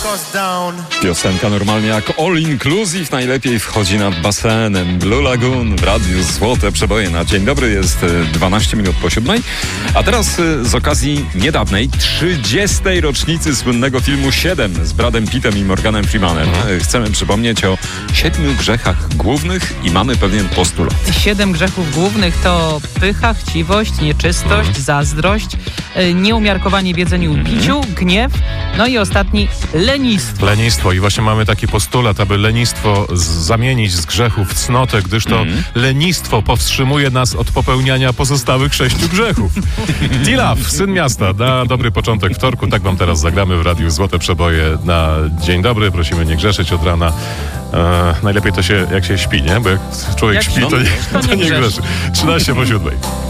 Piosenka normalnie jak all inclusive, najlepiej wchodzi nad basenem. Blue Lagoon w radiu Złote Przeboje na dzień dobry, jest 12 minut po 7. A teraz z okazji niedawnej 30. rocznicy słynnego filmu 7 z Bradem Pittem i Morganem Freemanem chcemy przypomnieć o 7 grzechach głównych i mamy pewien postulat. 7 grzechów głównych to pycha, chciwość, nieczystość, zazdrość, nieumiarkowanie w jedzeniu i piciu, gniew, no i ostatni lenistwo. Lenistwo. I właśnie mamy taki postulat, aby lenistwo zamienić z grzechu w cnotę, gdyż to lenistwo powstrzymuje nas od popełniania pozostałych 6 grzechów. T-Love, Syn Miasta, na dobry początek wtorku. Tak wam teraz zagramy w Radiu Złote Przeboje na dzień dobry. Prosimy nie grzeszyć od rana. Najlepiej to się, jak się śpi, nie? Bo jak człowiek śpi, to nie grzeszy. 13 po 7.